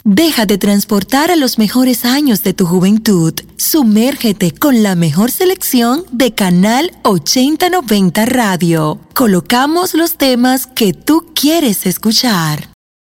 Déjate transportar a los mejores años de tu juventud. Sumérgete con la mejor selección de Canal 8090 Radio. Colocamos los temas que tú quieres escuchar.